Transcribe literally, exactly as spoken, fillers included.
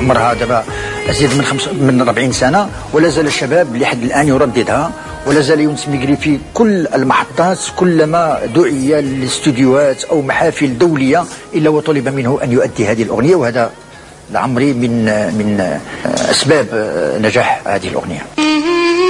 عمرها دابا أزيد من خمس من أربعين سنة، ولا زال الشباب لحد الآن يرددها، ولا زال يونس ميغري في كل المحطات كلما دعي لاستوديوهات أو محافل دولية إلا وطلب منه أن يؤدي هذه الأغنية، وهذا لعمري من من أسباب نجاح هذه الأغنية.